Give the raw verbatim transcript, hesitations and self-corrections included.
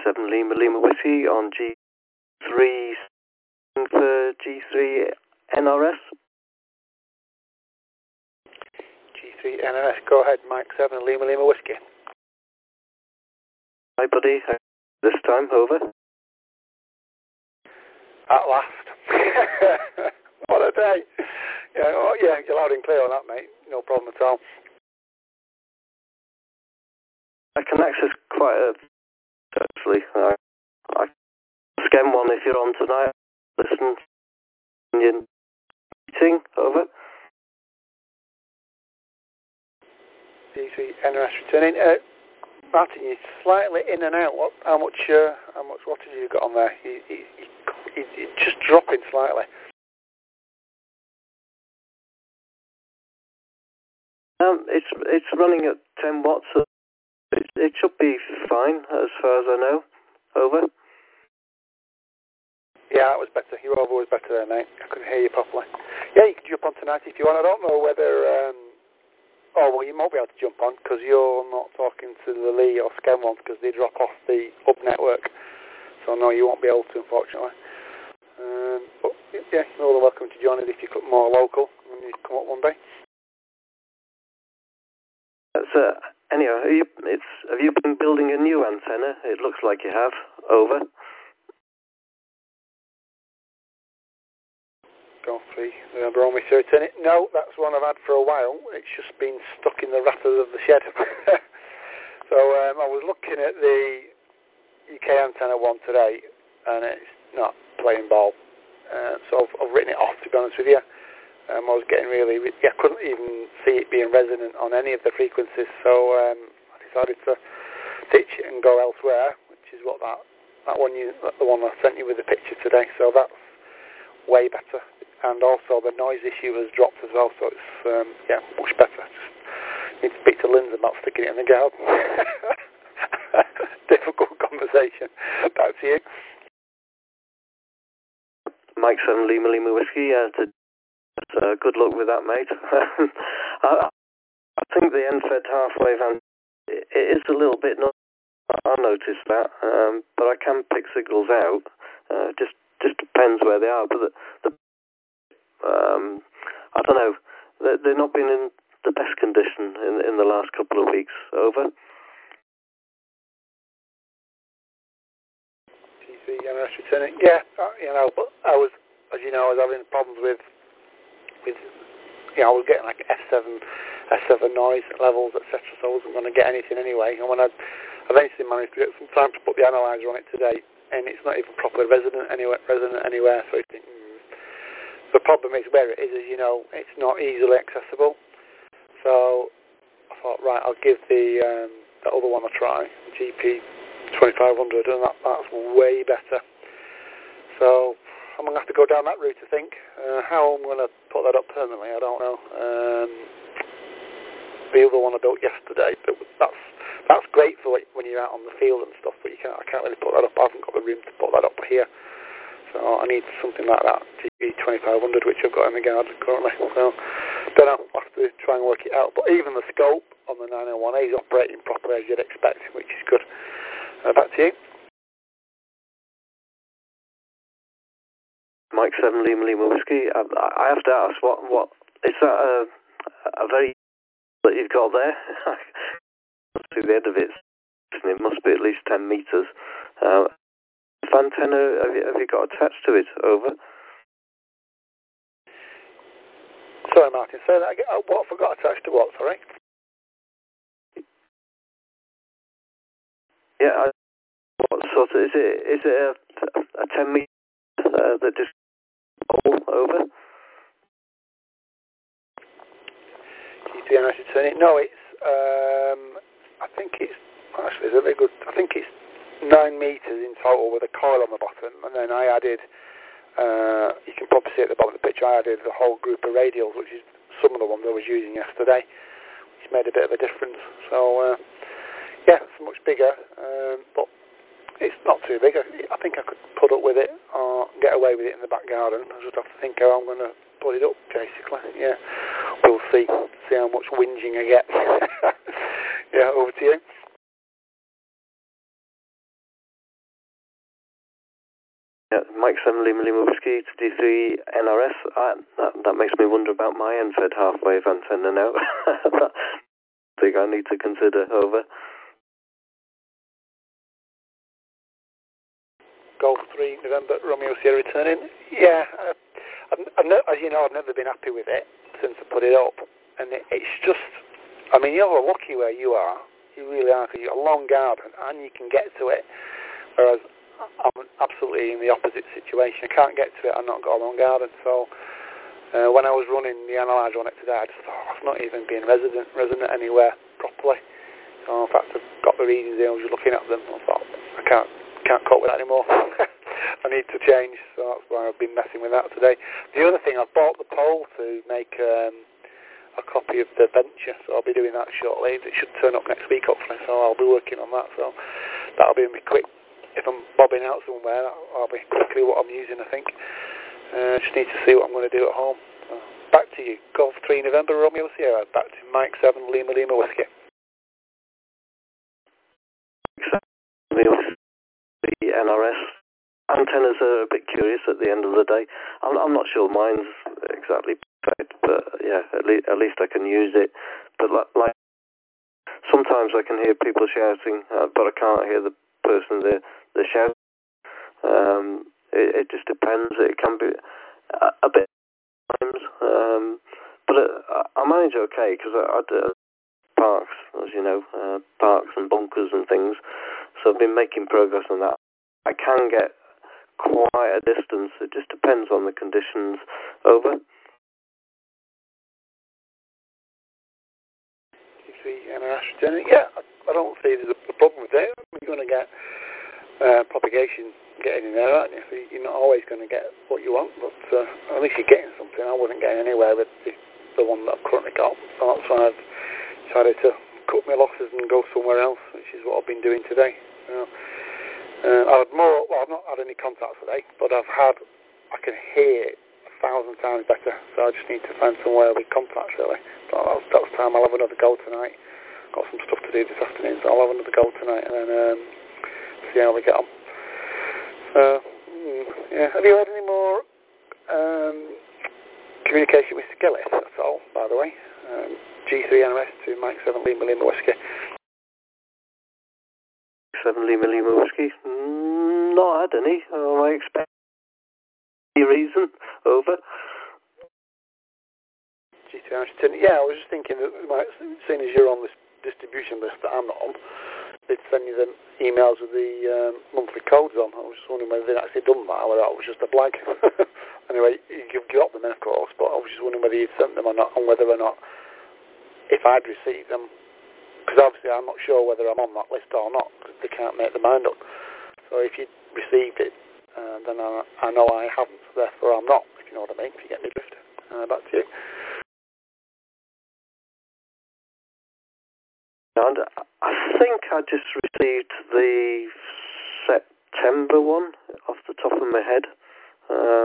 seven Lima Lima Whiskey on G three for G three N R S. G three N R S, go ahead, Mike seven Lima Lima Whiskey. Hi buddy, this time, over. At last. What a day. Yeah, oh, yeah, you're loud and clear on that, mate. No problem at all. I can access quite a... actually. I, I scan one if you're on tonight. Listen. In meeting, over. G three N R S returning. Uh, Martin, you're slightly in and out. What? How much? Uh, how much wattage have you got on there? You, you, you, you're just dropping slightly. Um, it's it's running at ten watts. So it, it should be fine as far as I know. Over. Yeah, that was better. Your over was better there, mate. I couldn't hear you properly. Yeah, you can jump on tonight if you want. I don't know whether. Um, oh well, you might be able to jump on because you're not talking to the Lee or Skem ones because they drop off the hub network. So no, you won't be able to, unfortunately. Um, but yeah, you're more than welcome to join us if you're more local when you come up one day. So anyhow, are you, it's have you been building a new antenna? It looks like you have. Over. Go free. The barometer return it. No, that's one I've had for a while. It's just been stuck in the rafters of the shed. So um, I was looking at the U K antenna one today, and it's not playing ball. Uh, so I've, I've written it off, to be honest with you. Um, I was getting really, yeah, I couldn't even see it being resonant on any of the frequencies. So um, I decided to ditch it and go elsewhere, which is what that that one you, the one I sent you with the picture today. So that's way better. And also the noise issue has dropped as well, so it's, um, yeah, much better. Just need to speak to Lindsay about sticking it in the garden. Difficult conversation. Back to you. Mike seven Lima Lima Whiskey, uh, to, uh, good luck with that, mate. I, I think the N F E D half-wave, and it, it is a little bit, not, I noticed that, um, but I can pick signals out. Uh, just just depends where they are, but the, the Um, I don't know. They've not been in the best condition in in the last couple of weeks. Over. G three N R S returning. Yeah, uh, you know, but I was, as you know, I was having problems with, with, you know, I was getting like F seven, F seven noise levels, et cetera. So I wasn't going to get anything anyway. And when I eventually managed to get some time to put the analyzer on it today, and it's not even properly resonant anywhere. Resonant anywhere. So I think. Mm, The problem is where it is, as you know, it's not easily accessible. So I thought, right, I'll give the um, the other one a try, G P twenty-five hundred, and that, that's way better. So I'm going to have to go down that route, I think. Uh, how I'm going to put that up permanently, I don't know. Um, the other one I built yesterday, but that's that's great for like, when you're out on the field and stuff, but you can't, I can't really put that up. I haven't got the room to put that up here. So I need something like that, G P twenty-five hundred, which I've got in the garden currently. So don't know, I'll have to try and work it out. But even the scope on the nine oh one A is operating properly as you'd expect, which is good. Uh, back to you. Mike seven Lima Lima Whiskey. I, I have to ask, what what is that a, a very that you've got there? To the end of it, it must be at least ten meters. Uh, antenna have you, have you got attached to it? Over. Sorry, Martin. Say that again. Oh, what have I got attached to what? Sorry. Yeah. I, what sort of is it? Is it a, a ten meter uh, that just all over? G T N R S returning. No, it's. Um, I think it's actually it's a very good. I think it's nine meters in total with a coil on the bottom, and then I added. Uh, you can probably see at the bottom of the picture I added a whole group of radials, which is some of the ones I was using yesterday, which made a bit of a difference. So, uh, yeah, it's much bigger, um, but it's not too big. I, I think I could put up with it or get away with it in the back garden. I just have to think how I'm going to put it up, basically. Yeah, we'll see. See how much whinging I get. Yeah, over to you. Yeah, Mike seven Lima Lima Whiskey to D three N R S. I, that, that makes me wonder about my N F E D half-wave antenna now. That's a thing I need to consider. Over. Golf three November Romeo Sierra returning. Yeah, uh, I've, I've ne- as you know, I've never been happy with it since I put it up, and it, it's just, I mean, you're lucky where you are. You really are, because you've got a long garden and you can get to it, whereas I'm absolutely in the opposite situation. I can't get to it. I've not got a long garden, so uh, when I was running the analyzer on it today, I just thought, oh, I've not even been resident resonant anywhere properly. So in fact, I've got the readings there. I was just looking at them. I thought, I can't can't cope with that anymore. I need to change, so that's why I've been messing with that today. The other thing, I've bought the pole to make um, a copy of the Venture, so I'll be doing that shortly. It should turn up next week, hopefully, so I'll be working on that. So that'll be quick. If I'm bobbing out somewhere, that'll be quickly what I'm using, I think. Uh, just need to see what I'm going to do at home. So, back to you. Golf three November Romeo Sierra. Back to Mike seven Lima Lima Whiskey. The N R S antennas are a bit curious at the end of the day. I'm, I'm not sure mine's exactly perfect, but yeah, at, le- at least I can use it. But like, like sometimes I can hear people shouting, uh, but I can't hear the person they're, they're shouting. Um, it, it just depends. It can be a, a bit times, um, but uh, I manage okay because I, I do parks, as you know, uh, parks and bunkers and things. So I've been making progress on that. I can get quite a distance. It just depends on the conditions. Over. Yeah, I don't see there's a problem with it. You're going to get uh, propagation getting in there, aren't you? So you're not always going to get what you want, but uh, at least you're getting something. I wasn't getting anywhere with the, the one that I've currently got, so that's why I've decided to cut my losses and go somewhere else, which is what I've been doing today. So, uh, I've had more, well, I've not had any contacts today, but I've had, I can hear it a thousand times better, so I just need to find somewhere with contacts, really. So that's, that's time. I'll have another go tonight. Got some stuff to do this afternoon, so I'll have another go tonight and then um, see how we get on. Uh, mm, yeah. Have you had any more um, communication with Skillet at all, by the way? Um, G three N R S to Mike seven Lima Lima Whiskey. seven Lima Lima Whiskey? Mm, not had any. Oh, I expect any reason. Over. G three N R S. Yeah, I was just thinking that, seeing as you're on this distribution list that I'm not on, they'd send you the emails with the um, monthly codes on. I was just wondering whether they'd actually done that or that was just a blag. Anyway, you've got them in, of course, but I was just wondering whether you'd sent them or not, and whether or not, if I'd received them, because obviously I'm not sure whether I'm on that list or not, because they can't make their mind up. So if you'd received it, uh, then I, I know I haven't, so therefore I'm not, if you know what I mean, if you get me drift. Uh, back to you. And I think I just received the September one off the top of my head. Um,